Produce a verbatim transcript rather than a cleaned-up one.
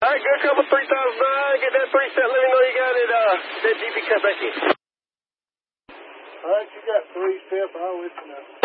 All right, good couple three thousand nine. Get that three set. Let me know you got it. Uh, that G P cut back in. All right, you got three step. I'll let you know.